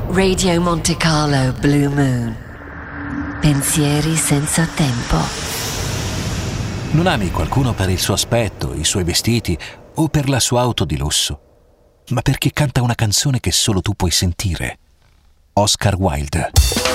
Radio Monte Carlo Blue Moon. Pensieri senza tempo. Non ami qualcuno per il suo aspetto, i suoi vestiti o per la sua auto di lusso, ma perché canta una canzone che solo tu puoi sentire. Oscar Wilde.